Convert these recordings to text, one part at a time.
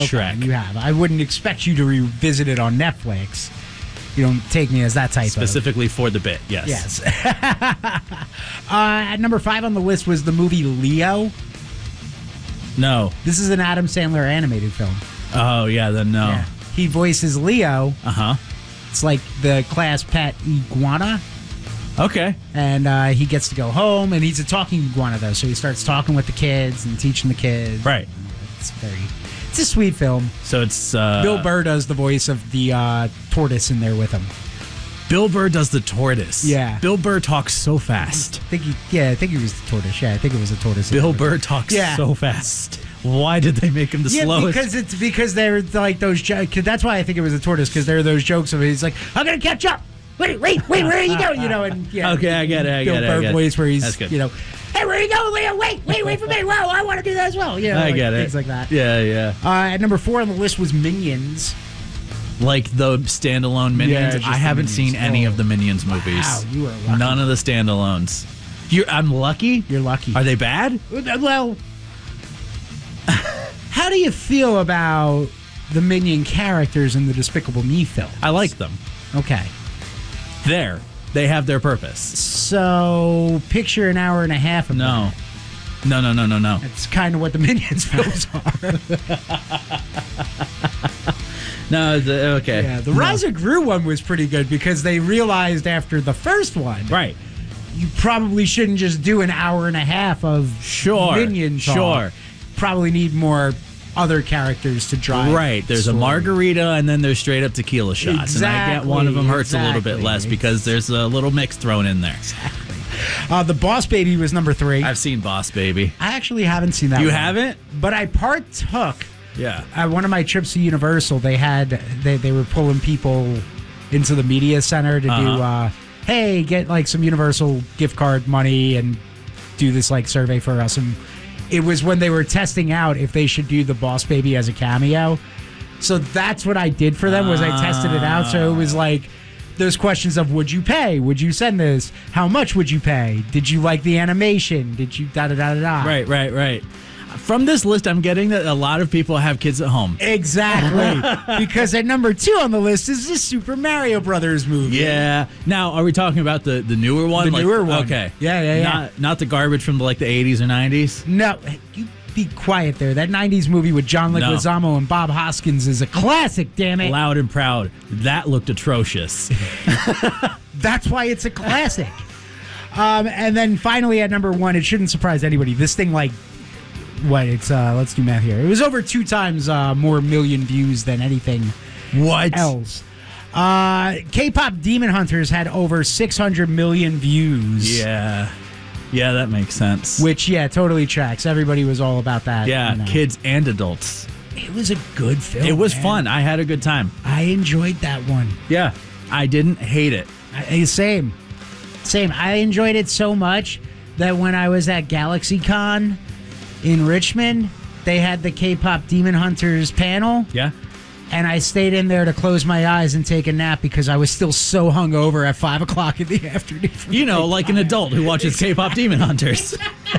Shrek. You have. I wouldn't expect you to revisit it on Netflix. You don't take me as that type Specifically for the bit, yes. Yes. At number 5 on the list was the movie Leo. No. This is an Adam Sandler animated film. Oh, yeah, then no. Yeah. He voices Leo. Uh-huh. It's like the class pet iguana. Okay. And he gets to go home, and he's a talking iguana, though, so he starts talking with the kids and teaching the kids. Right. It's a sweet film. So it's... Bill Burr does the voice of the tortoise in there with him. Bill Burr does the tortoise. Yeah. Bill Burr talks so fast. I think he was the tortoise. Yeah, I think it was a tortoise. Bill Burr talks so fast. Why did they make him the slowest? Because they're like those jokes. That's why I think it was a tortoise, because there are those jokes of he's like, I'm going to catch up. Wait, where are you going? And okay, I get it. Bill Burr voice where he's, hey, where are you going, Leo? Wait for me. Wow, I want to do that as well. I get it. Things like that. Yeah. At number 4 on the list was Minions. Like the standalone Minions? Yeah, I haven't seen any of the Minions movies. Wow, you are lucky. None of the standalones. I'm lucky? You're lucky. Are they bad? Well, how do you feel about the Minion characters in the Despicable Me film? I like them. Okay. They have their purpose. So, picture an hour and a half of No. that. No. That's kind of what the Minions films are. No, okay. Yeah, the Rise of Gru one was pretty good because they realized after the first one, right, you probably shouldn't just do an hour and a half of Minion talk. Sure. Probably need more other characters to drive. Right, there's a margarita and then there's straight up tequila shots. Exactly, and I get one of them hurts a little bit less because there's a little mix thrown in there. Exactly. The Boss Baby was number 3. I've seen Boss Baby. I actually haven't seen that You one. haven't? But I partook. Yeah. One of my trips to Universal, they were pulling people into the media center to do, hey, get like some Universal gift card money and do this like survey for us. And it was when they were testing out if they should do the Boss Baby as a cameo. So that's what I did for them was I tested it out. So it was like those questions of would you pay? Would you send this? How much would you pay? Did you like the animation? Did you da-da-da-da-da? Right. From this list, I'm getting that a lot of people have kids at home. Exactly. Because at number 2 on the list is the Super Brothers movie. Yeah. Now, are we talking about the newer one? The newer one. Okay. Yeah. Not the garbage from the 80s or 90s? No. You be quiet there. That 90s movie with John Leguizamo and Bob Hoskins is a classic, damn it. Loud and Proud. That looked atrocious. That's why it's a classic. And then finally at number 1, it shouldn't surprise anybody. This thing let's do math here. It was over 2 times more million views than anything else. K-pop Demon Hunters had over 600 million views. Yeah, that makes sense. Which, totally tracks. Everybody was all about that. Yeah, kids and adults. It was a good film. It was fun. I had a good time. I enjoyed that one. Yeah, I didn't hate it. Same. I enjoyed it so much that when I was at GalaxyCon in Richmond, they had the K-pop Demon Hunters panel. Yeah. And I stayed in there to close my eyes and take a nap because I was still so hungover at 5 o'clock in the afternoon. Like an adult who watches K-pop Demon Hunters.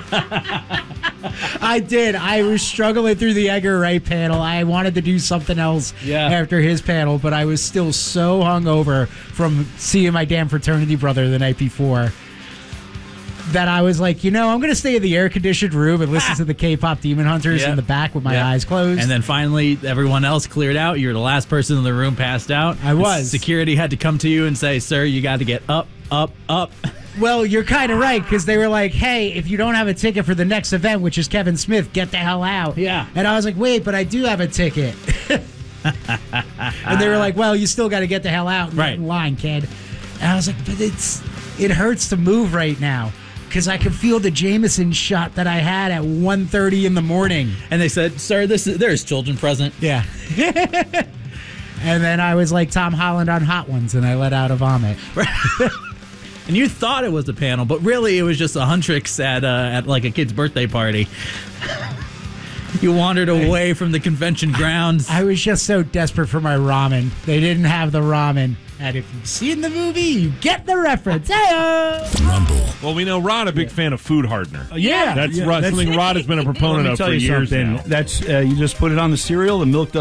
I did. I was struggling through the Edgar Wright panel. I wanted to do something else after his panel, but I was still so hungover from seeing my damn fraternity brother the night before that I was like, I'm going to stay in the air-conditioned room and listen to the K-pop Demon Hunters in the back with my eyes closed. And then finally, everyone else cleared out. You were the last person in the room passed out. I was. Security had to come to you and say, sir, you got to get up. Well, you're kind of right, because they were like, hey, if you don't have a ticket for the next event, which is Kevin Smith, get the hell out. Yeah. And I was like, wait, but I do have a ticket. And they were like, well, you still got to get the hell out and get in line, kid. And I was like, but it hurts to move right now. Because I could feel the Jameson shot that I had at 1:30 in the morning. And they said, sir, there's children present. Yeah. And then I was like Tom Holland on Hot Ones, and I let out a vomit. And you thought it was a panel, but really it was just a Huntrix at like a kid's birthday party. You wandered away from the convention grounds. I was just so desperate for my ramen. They didn't have the ramen. And if you've seen the movie, you get the reference. Hey-o! Rumble. Well, we know Rod, a big fan of food hardener. Yeah. That's something Rod has been a proponent Let me of tell for you years something. now. That's you just put it on the cereal. The milk